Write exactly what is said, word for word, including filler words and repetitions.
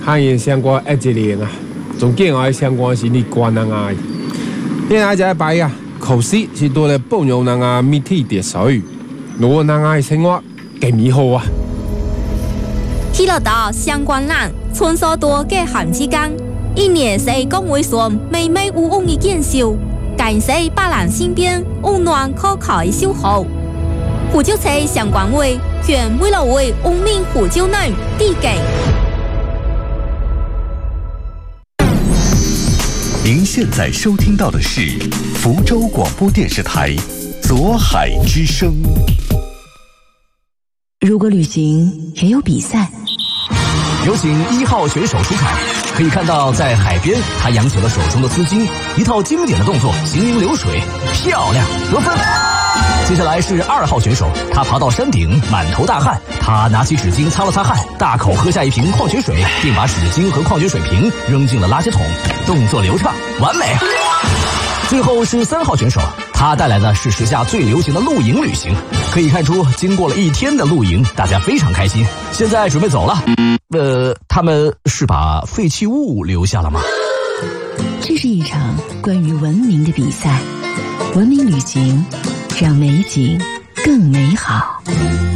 行业相关一一年啊，仲见我相关是你关人啊。另外一摆啊，考试是多来保佑人啊，媒体秩序，我人啊生活更美好啊。 去了到相关人，穿梭多嘅寒之间，一年是工会上美美有用嘅建修，感谢百人身边温暖可靠嘅守护。胡椒菜相关会全为了为文明胡椒男递给。 您现在收听到的是福州广播电视台左海之声。 如果旅行也有比赛， 有请一号选手出场。可以看到，在海边，他扬起了手中的丝巾，一套经典的动作，行云流水，漂亮，得分。接下来是二号选手，他爬到山顶，满头大汗，他拿起纸巾擦了擦汗，大口喝下一瓶矿泉水，并把纸巾和矿泉水瓶扔进了垃圾桶，动作流畅，完美。最后是三号选手，他带来的是时下最流行的露营旅行。可以看出，经过了一天的露营，大家非常开心。现在准备走了。呃，他们是把废弃物留下了吗？ 这是一场关于文明的比赛，文明旅行让美景更美好。